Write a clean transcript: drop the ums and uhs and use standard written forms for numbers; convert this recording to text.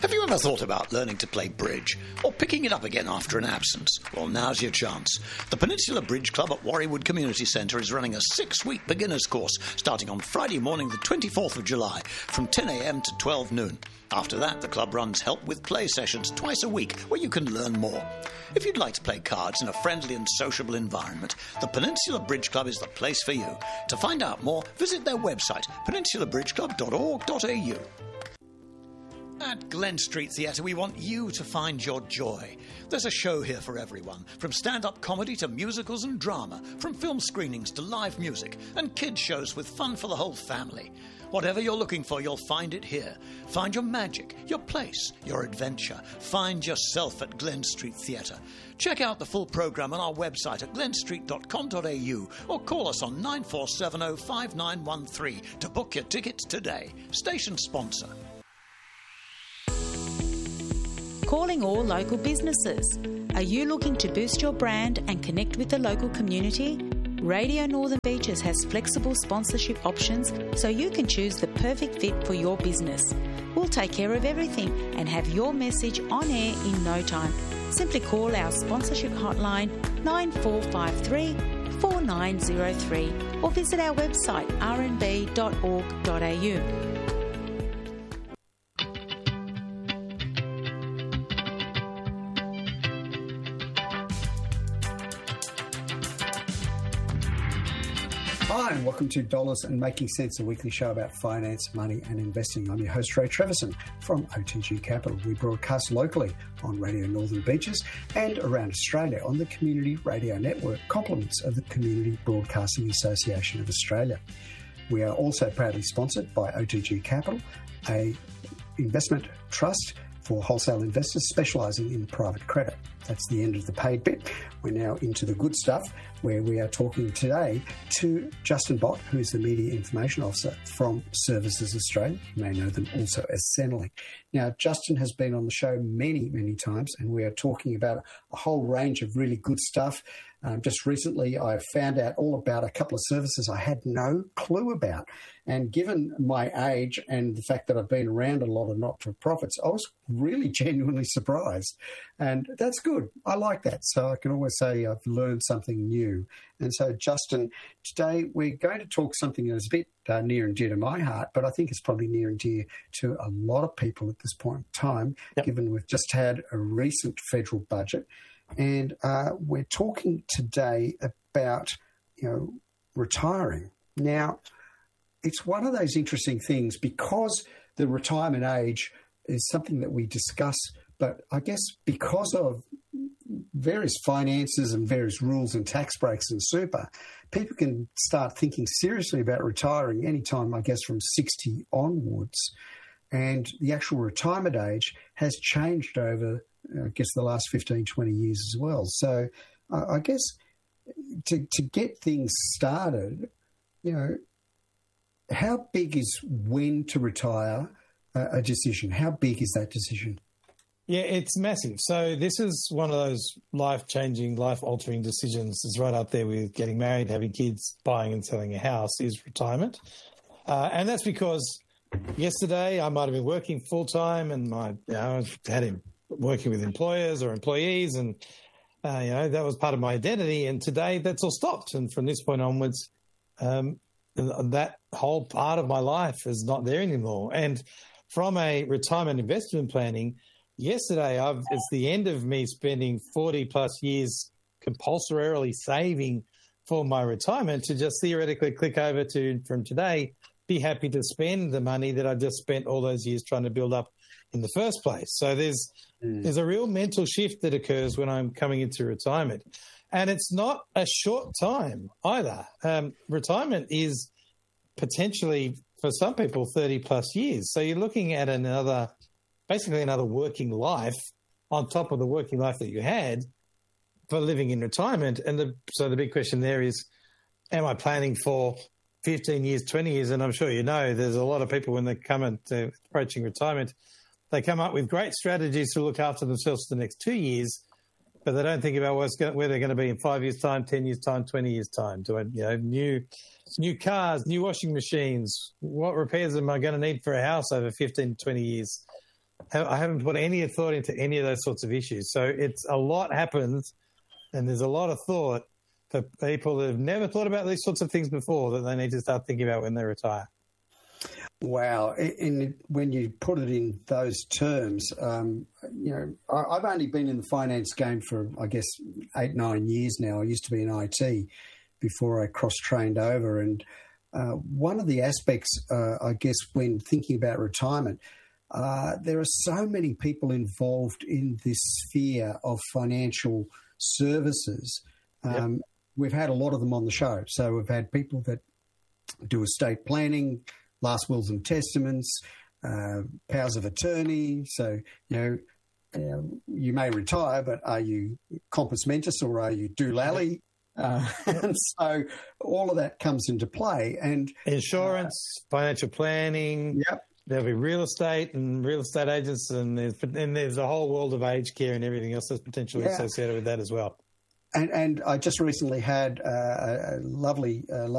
Have you ever thought about learning to play bridge or picking it up again after an absence? Well, now's your chance. The Peninsula Bridge Club at Warriewood Community Centre is running a 6-week beginners course starting on Friday morning the 24th of July from 10 a.m. to 12 noon. After that, the club runs help with play sessions twice a week where you can learn more. If you'd like to play cards in a friendly and sociable environment, the Peninsula Bridge Club is the place for you. To find out more, visit their website, peninsulabridgeclub.org.au. At Glen Street Theatre, we want you to find your joy. There's a show here for everyone, from stand-up comedy to musicals and drama, from film screenings to live music, and kids shows with fun for the whole family. Whatever you're looking for, you'll find it here. Find your magic, your place, your adventure. Find yourself at Glen Street Theatre. Check out the full programme on our website at glenstreet.com.au or call us on 9470 5913 to book your tickets today. Station sponsor. Calling all local businesses. Are you looking to boost your brand and connect with the local community? Radio Northern Beaches has flexible sponsorship options so you can choose the perfect fit for your business. We'll take care of everything and have your message on air in no time. Simply call our sponsorship hotline 9453 4903 or visit our website rnb.org.au. Hi, and welcome to Dollars and Making Sense, a weekly show about finance, money and investing. I'm your host, Ray Treverson from OTG Capital. We broadcast locally on Radio Northern Beaches and around Australia on the Community Radio Network, complements of the Community Broadcasting Association of Australia. We are also proudly sponsored by OTG Capital, a investment trust for wholesale investors specialising in private credit. That's the end of the paid bit. We're now into the good stuff, where we are talking today to Justin Bott, who is the Media Information Officer from Services Australia. You may know them also as Centrelink. Now, Justin has been on the show many, many times, and we are talking about a whole range of really good stuff. Just recently, I found out all about a couple of services I had no clue about. And given my age and the fact that I've been around a lot of not-for-profits, I was really genuinely surprised. And that's good. I like that. So I can always say I've learned something new. And so, Justin, today we're going to talk something that's a bit near and dear to my heart, but I think it's probably near and dear to a lot of people at this point in time, given we've just had a recent federal budget. And we're talking today about, retiring. Now, it's one of those interesting things because the retirement age is something that we discuss, but I guess because of various finances and various rules and tax breaks and super, people can start thinking seriously about retiring anytime, I guess, from 60 onwards. And the actual retirement age has changed over, I guess, the last 15, 20 years as well. So I guess to get things started, how big is when to retire a decision? How big is that decision? Yeah, it's massive. So this is one of those life-changing, life-altering decisions. It's right up there with getting married, having kids, buying and selling a house is retirement. And that's because yesterday I might have been working full-time and I had him working with employers or employees and, that was part of my identity. And today that's all stopped. And from this point onwards, that whole part of my life is not there anymore. And from a retirement investment planning, yesterday it's the end of me spending 40 plus years compulsorily saving for my retirement to just theoretically click over to, from today, be happy to spend the money that I just spent all those years trying to build up in the first place. So there's a real mental shift that occurs when I'm coming into retirement. And it's not a short time either. Retirement is potentially, for some people, 30 plus years. So you're looking at basically another working life on top of the working life that you had for living in retirement. And so the big question there is, am I planning for 15 years, 20 years? And I'm sure there's a lot of people when they come into approaching retirement, they come up with great strategies to look after themselves for the next 2 years, but they don't think about where they're going to be in 5 years' time, 10 years' time, 20 years' time. New cars, new washing machines. What repairs am I going to need for a house over 15, 20 years? I haven't put any thought into any of those sorts of issues. So it's a lot happens, and there's a lot of thought for people that have never thought about these sorts of things before that they need to start thinking about when they retire. Wow. When you put it in those terms, I've only been in the finance game for, I guess, 8-9 years now. I used to be in IT before I cross-trained over. And one of the aspects, I guess, when thinking about retirement, there are so many people involved in this sphere of financial services. Yep. We've had a lot of them on the show. So we've had people that do estate planning, last wills and testaments, powers of attorney. So, you may retire, but are you compos mentis or are you doolally? And so all of that comes into play. And insurance, financial planning. Yep. There'll be real estate and real estate agents, and there's a whole world of aged care and everything else that's potentially associated with that as well. And I just recently had a lovely